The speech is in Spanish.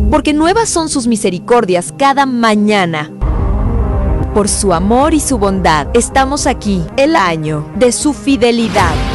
porque nuevas son sus misericordias cada mañana. Por su amor y su bondad, estamos aquí, el año de su fidelidad.